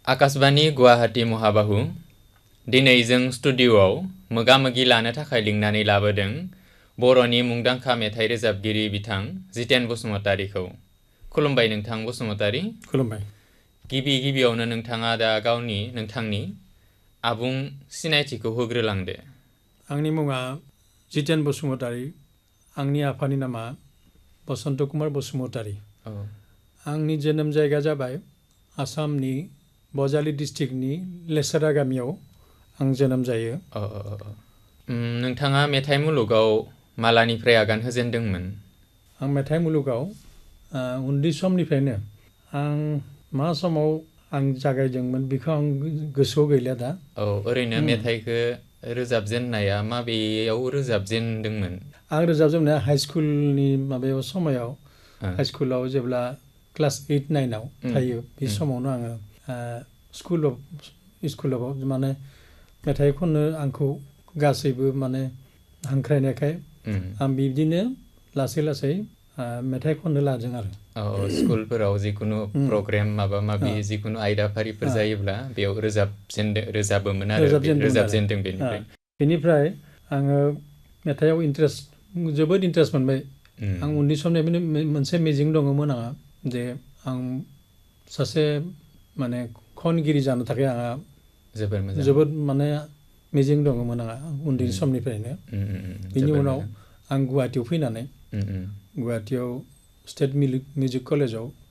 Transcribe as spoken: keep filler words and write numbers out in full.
आकाशबाणी गुवाहाटी महाबाहु दिनै जों स्टुडिअ'आव मोगा-मोगि लानो थाखाय लिंनानै लाबोदों बर'नि मुंदांखा मेथाइ रोजाबगिरि बिथां जितेन बसुमतारीखौ। खुलुमबाय नोंथां बसुमतारी। खुलुमबाय। गिबि गिबियावनो नोंथाङा दा गावनि नोंथांनि आबुं सिनायथिखौ होग्रोलांदो। आंनि मुङा जितेन बसुमतारी। आंनि आफानि नामा बसन्त कुमार बसुमतारी। औ। आंनि जोनोम जायगा जाबाय आसामनि बजालि डिस्ट्रिक्टनि लेसेरा गामियाव आं जोनोम जायो। अ अ अ नोंथाङा मेथाइ मुलुगाव मालानिफ्राय आगान होजेनदोंमोन? आं मेथाइ मुलुगाव उन्दै समनिफ्रायनो आं मा समाव आं जागायदोंमोन बेखौ आं गोसोआव गैला दा। औ ओरैनो मेथाइखौ रोजाबजेननाया माबेयाव रोजाबजेनदोंमोन? आं रोजाबजेननाया हाइ स्कुलनि माबायाव समायाव हाइ स्कुलाव जेब्ला क्लास ओइट नाइनाव थायो बे समावनो आङो स्कुलाव स्कुलाव माने मेथाइ खननो आंखौ गासैबो माने हांख्रायनायखाय आं बिब्दिनो लासै लासै मेथाइ खननो लादों आरो। औ स्कुलफोराव जिखुनु प्रग्राम माबा माबि जिखुनु आयदाफारिफोर जायोब्ला बेयाव रोजाबजेनदों रोजाबोमोन आरो रोजाबजेनदों बेनिफ्राय। बेनिफ्राय आङो मेथाइआव इन्ट्रेस्ट जोबोद इन्ट्रेस्ट मोनबाय। आं उन्दै समनिफ्रायनो मोनसे मिजिं दङमोन आंहा जे आं सासे माने खनगिरि जानो थाखाय आंहा जोबोर मोजां जोबोद माने मिजिं दङमोन आंहा उन्दै समनिफ्रायनो। बिनि उनाव आं गुवाहाटियाव फैनानै गुवाहाटियाव स्टेट मिउजिक कलेजाव